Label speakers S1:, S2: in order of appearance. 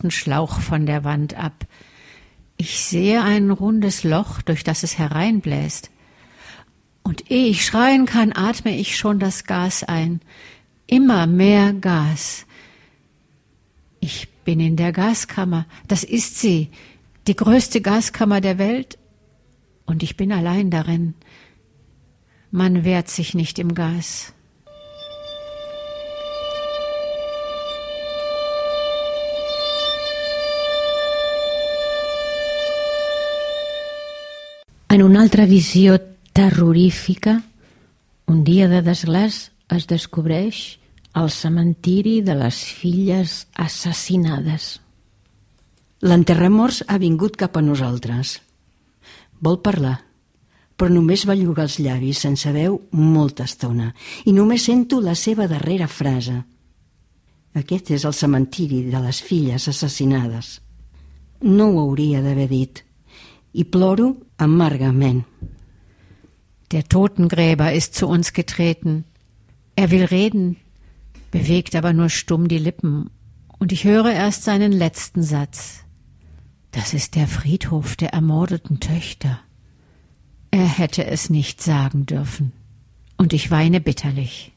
S1: obersten Schlauch von der Wand ab. Ich sehe ein rundes Loch, durch das es hereinbläst. Und ehe ich schreien kann, atme ich schon das Gas ein. Immer mehr Gas. Ich bin in der Gaskammer. Das ist sie, die größte Gaskammer der Welt. Und ich bin allein darin. Man wehrt sich nicht im Gas.
S2: En una altra visió terrorífica, un dia de desglaç es descobreix el cementiri de les filles assassinades.
S3: L'enterramorts ha vingut cap a nosaltres. Vol parlar, però només va llogar els llavis sense veu molta estona i només sento la seva darrera frase. Aquest és el cementiri de les filles assassinades. No ho hauria d'haver dit. I ploro amargament.
S1: Der Totengräber ist zu uns getreten. Er will reden, bewegt aber nur stumm die Lippen. Und ich höre erst seinen letzten Satz. Das ist der Friedhof der ermordeten Töchter. Er hätte es nicht sagen dürfen. Und ich weine bitterlich.